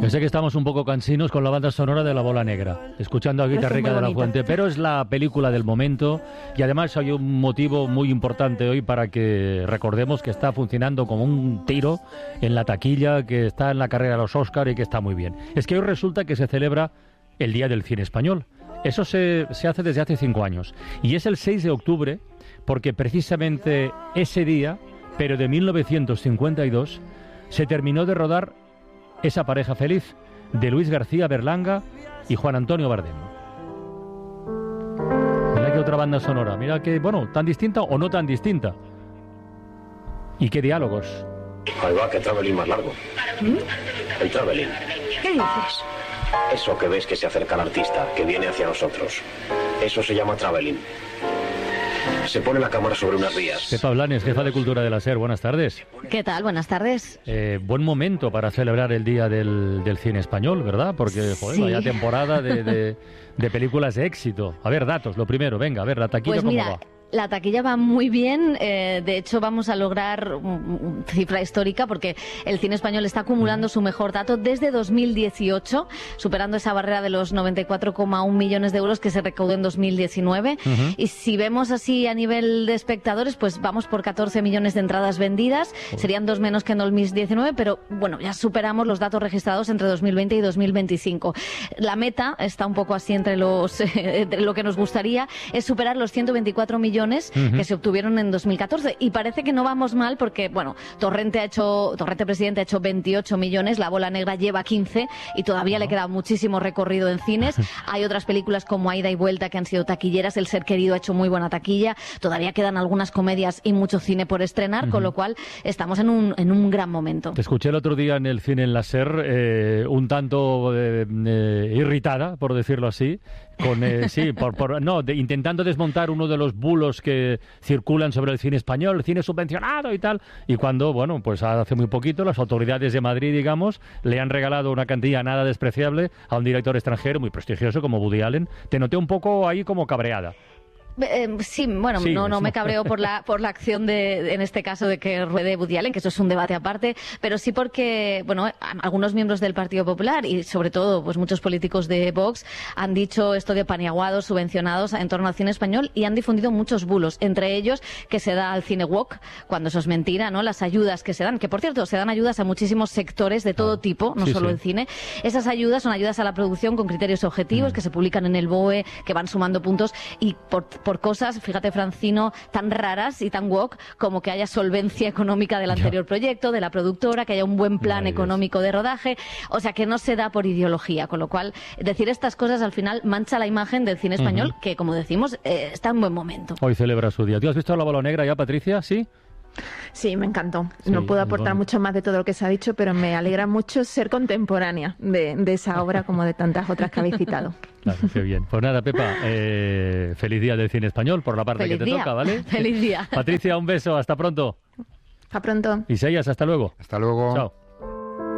Yo sé que estamos un poco cansinos con la banda sonora de La Bola Negra, escuchando a Guitarrica de la Fuente, pero es la película del momento y además hay un motivo muy importante hoy para que recordemos que está funcionando como un tiro en la taquilla, que está en la carrera de los Oscar y que está muy bien. Es que hoy resulta que se celebra el Día del Cine Español. Eso se hace desde hace 5 años y es el 6 de octubre porque precisamente ese día, pero de 1952, se terminó de rodar Esa pareja feliz, de Luis García Berlanga y Juan Antonio Bardem. Mira qué otra banda sonora, mira que, bueno, tan distinta o no tan distinta. Y qué diálogos. Ahí va, que travelín más largo. El travelín. ¿Qué dices? Eso que ves que se acerca al artista, que viene hacia nosotros. Eso se llama travelín. Se pone la cámara sobre unas vías. Pepa Blanes, jefa de Cultura de la SER, buenas tardes. ¿Qué tal? Buenas tardes. Buen momento para celebrar el Día del Cine Español, ¿verdad? Porque, joder, Sí. vaya temporada de películas de éxito. A ver, datos, lo primero, venga, a ver, la taquilla, Pues ¿cómo mira, va? la taquilla va muy bien, de hecho vamos a lograr cifra histórica porque el cine español está acumulando su mejor dato desde 2018, superando esa barrera de los 94,1 millones de euros que se recaudó en 2019. Y si vemos así a nivel de espectadores, pues vamos por 14 millones de entradas vendidas, serían 2 menos que en 2019, pero bueno, ya superamos los datos registrados entre 2020 y 2025. La meta está un poco así entre lo que nos gustaría, es superar los 124 millones que se obtuvieron en 2014 y parece que no vamos mal porque, bueno, Torrente Presidente ha hecho 28 millones, La Bola Negra lleva 15 y todavía le queda muchísimo recorrido en cines. Hay otras películas como Ida y Vuelta que han sido taquilleras, El Ser Querido ha hecho muy buena taquilla, todavía quedan algunas comedias y mucho cine por estrenar, con lo cual estamos en un gran momento. Te escuché el otro día en el cine en la SER, un tanto irritada, por decirlo así, intentando desmontar uno de los bulos que circulan sobre el cine español, el cine subvencionado y tal, y cuando, bueno, pues hace muy poquito las autoridades de Madrid, digamos, le han regalado una cantidad nada despreciable a un director extranjero muy prestigioso como Woody Allen. Te noté un poco ahí como cabreada. Sí, bueno, sí, no me cabreo por la acción en este caso de que ruede Woody Allen, que eso es un debate aparte, pero sí porque, bueno, algunos miembros del Partido Popular y sobre todo pues muchos políticos de Vox han dicho esto de paniaguados, subvencionados en torno al cine español y han difundido muchos bulos, entre ellos que se da al cine woke, cuando eso es mentira, ¿no? Las ayudas que se dan, que por cierto se dan ayudas a muchísimos sectores de todo tipo, no solo el cine. Esas ayudas son ayudas a la producción con criterios objetivos que se publican en el BOE, que van sumando puntos y por cosas, fíjate Francino, tan raras y tan woke como que haya solvencia económica del anterior proyecto, de la productora, que haya un buen plan económico de rodaje, o sea que no se da por ideología, con lo cual decir estas cosas al final mancha la imagen del cine español, que como decimos, está en buen momento. Hoy celebra su día. ¿Tú has visto La Bola Negra ya, Patricia? ¿Sí? Sí, me encantó. Sí, no puedo aportar bueno. mucho más de todo lo que se ha dicho, pero me alegra mucho ser contemporánea de esa obra como de tantas otras que habéis citado. Claro, qué bien. Pues nada, Pepa, feliz día del cine español por la parte Feliz que te día. toca, ¿vale? Feliz día. Patricia, un beso, hasta pronto. Hasta pronto. Isaías, hasta luego. Hasta luego. Chao.